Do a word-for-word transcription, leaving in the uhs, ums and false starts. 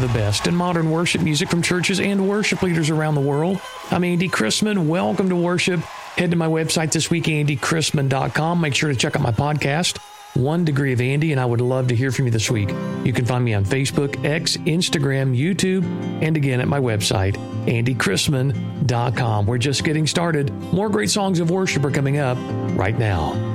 the best in modern worship music from churches and worship leaders around the world. I'm Andy Chrisman. Welcome to worship. Head to my website this week, andy chrisman dot com. Make sure to check out my podcast, One Degree of Andy, and I would love to hear from you this week. You can find me on Facebook, X, Instagram, YouTube, and again at my website, andy chrisman dot com. We're just getting started. More great songs of worship are coming up right now.